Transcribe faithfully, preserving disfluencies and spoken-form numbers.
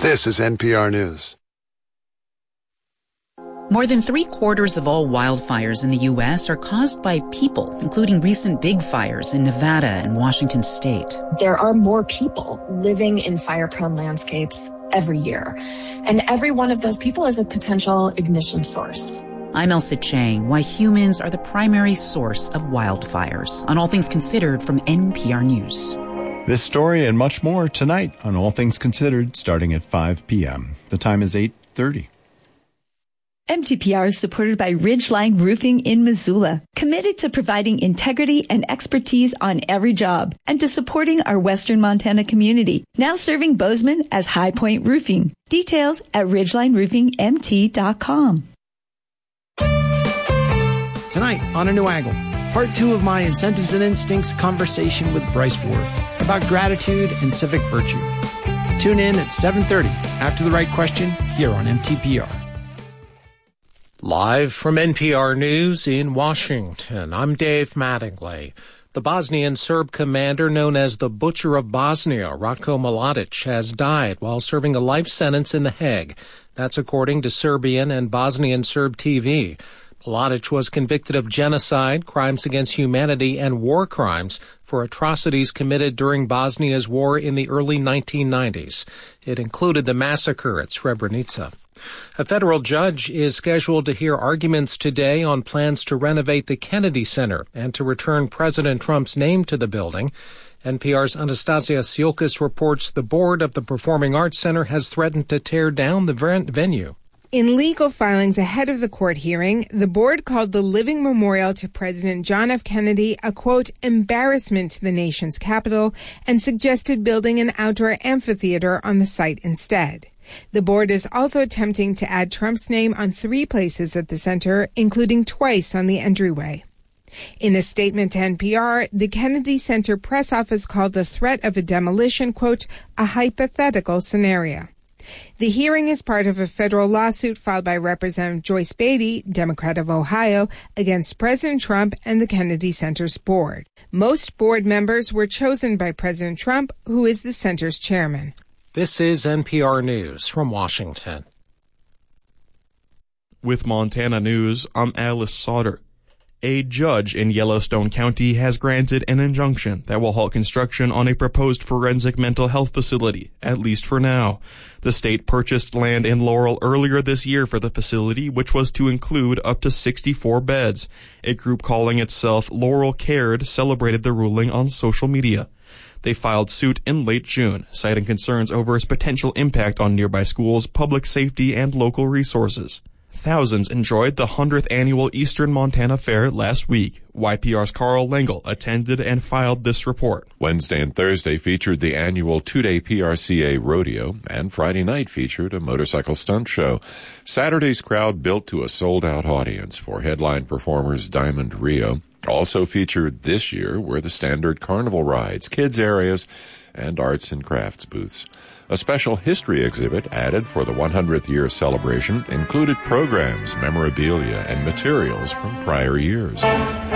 This is N P R News. More than three quarters of all wildfires in the U S are caused by people, including recent big fires in Nevada and Washington state. There are more people living in fire-prone landscapes every year, and every one of those people is a potential ignition source. I'm Elsa Chang. Why humans are the primary source of wildfires. On All Things Considered from N P R News. This story and much more tonight on All Things Considered, starting at five p.m. The time is eight thirty. M T P R is supported by Ridgeline Roofing in Missoula, committed to providing integrity and expertise on every job and to supporting our Western Montana community, now serving Bozeman as High Point Roofing. Details at ridgeline roofing m t dot com. Tonight on A New Angle, part two of my Incentives and Instincts conversation with Bryce Ward about gratitude and civic virtue. Tune in at seven thirty after the right question here on M T P R. Live from N P R News in Washington, I'm Dave Mattingly. The Bosnian Serb commander known as the Butcher of Bosnia, Ratko Mladic, has died while serving a life sentence in The Hague. That's according to Serbian and Bosnian Serb T V. Mladic was convicted of genocide, crimes against humanity, and war crimes for atrocities committed during Bosnia's war in the early nineteen nineties. It included the massacre at Srebrenica. A federal judge is scheduled to hear arguments today on plans to renovate the Kennedy Center and to return President Trump's name to the building. N P R's Anastasia Tsiolkas reports the board of the Performing Arts Center has threatened to tear down the venue. In legal filings ahead of the court hearing, the board called the living memorial to President John F. Kennedy a, quote, embarrassment to the nation's capital and suggested building an outdoor amphitheater on the site instead. The board is also attempting to add Trump's name on three places at the center, including twice on the entryway. In a statement to N P R, the Kennedy Center press office called the threat of a demolition, quote, a hypothetical scenario. The hearing is part of a federal lawsuit filed by Representative Joyce Beatty, Democrat of Ohio, against President Trump and the Kennedy Center's board. Most board members were chosen by President Trump, who is the center's chairman. This is N P R News from Washington. With Montana News, I'm Alice Sauter. A judge in Yellowstone County has granted an injunction that will halt construction on a proposed forensic mental health facility, at least for now. The state purchased land in Laurel earlier this year for the facility, which was to include up to sixty-four beds. A group calling itself Laurel Cared celebrated the ruling on social media. They filed suit in late June, citing concerns over its potential impact on nearby schools, public safety, and local resources. Thousands enjoyed the hundredth annual Eastern Montana Fair last week. Y P R's Carl Lengel attended and filed this report. Wednesday and Thursday featured the annual two-day P R C A rodeo, and Friday night featured a motorcycle stunt show. Saturday's crowd built to a sold-out audience for headline performers Diamond Rio. Also featured this year were the standard carnival rides, kids areas, and arts and crafts booths. A special history exhibit added for the one hundredth year celebration included programs, memorabilia, and materials from prior years.